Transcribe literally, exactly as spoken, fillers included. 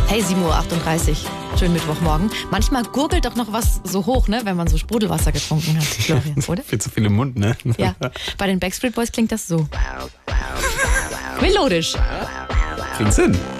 Hey, sieben Uhr achtunddreißig. Schönen Mittwochmorgen. Manchmal gurgelt doch noch was so hoch, ne, wenn man so Sprudelwasser getrunken hat, Florian, oder? Viel zu viel im Mund, ne? Ja, bei den Backstreet Boys klingt das so. Melodisch. Klingt Sinn.